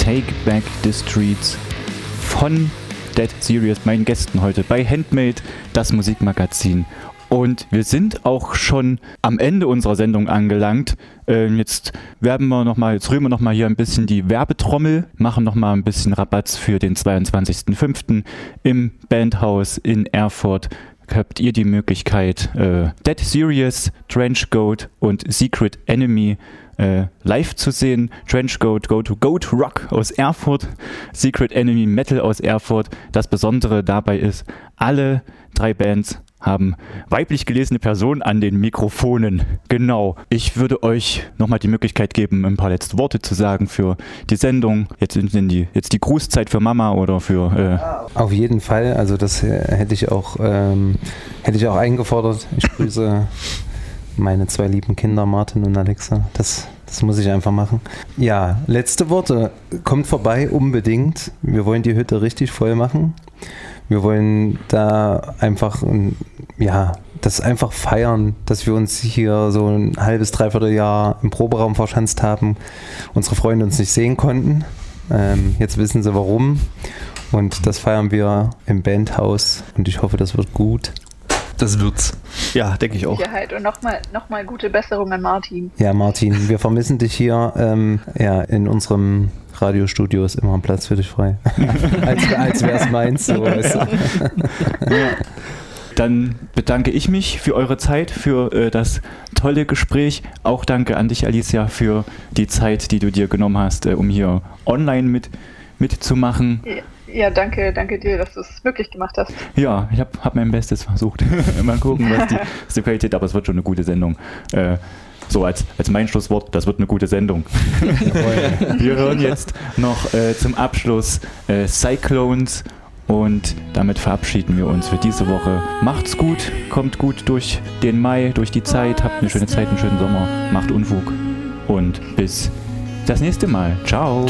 Take Back the Streets von Dead Serious, meinen Gästen heute bei Handmade, das Musikmagazin. Und wir sind auch schon am Ende unserer Sendung angelangt. Jetzt rühren wir nochmal hier ein bisschen die Werbetrommel, machen nochmal ein bisschen Rabatz für den 22.05. im Bandhaus in Erfurt. Habt ihr die Möglichkeit, Dead Serious, Trenchcoat und Secret Enemy live zu sehen. Trenchcoat, Goat Rock aus Erfurt, Secret Enemy Metal aus Erfurt. Das Besondere dabei ist, alle 3 Bands haben weiblich gelesene Personen an den Mikrofonen. Genau. Ich würde euch nochmal die Möglichkeit geben, ein paar letzte Worte zu sagen für die Sendung. Jetzt die Grußzeit für Mama oder für... Auf jeden Fall. Also das hätte ich auch eingefordert. Ich grüße meine 2 lieben Kinder, Martin und Alexa. Das muss ich einfach machen. Ja, letzte Worte. Kommt vorbei, unbedingt. Wir wollen die Hütte richtig voll machen. Wir wollen da einfach, das einfach feiern, dass wir uns hier so ein halbes, dreiviertel Jahr im Proberaum verschanzt haben, unsere Freunde uns nicht sehen konnten. Jetzt wissen sie warum. Und das feiern wir im Bandhaus und ich hoffe, das wird gut. Das wird's. Ja, denke ich auch. Sicherheit. Und nochmal gute Besserung an Martin. Ja, Martin, wir vermissen dich hier. In unserem Radiostudio ist immer ein Platz für dich frei. als wäre es meins. So, weißt du. Ja. Dann bedanke ich mich für eure Zeit, für das tolle Gespräch. Auch danke an dich, Alicia, für die Zeit, die du dir genommen hast, um hier online mitzumachen. Ja, danke dir, dass du es wirklich gemacht hast. Ja, ich hab mein Bestes versucht. Mal gucken, was die Qualität, aber es wird schon eine gute Sendung. So als mein Schlusswort, das wird eine gute Sendung. Wir hören jetzt noch zum Abschluss Cyclones und damit verabschieden wir uns für diese Woche. Macht's gut, kommt gut durch den Mai, durch die Zeit, habt eine schöne Zeit, einen schönen Sommer, macht Unfug und bis das nächste Mal. Ciao.